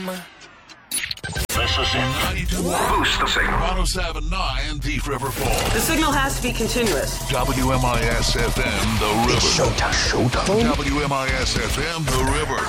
This is it. 92. Boost the signal. 1079 Thief River Falls. The signal has to be continuous. WMIS FM, The River. Showtime. WMIS FM, The River.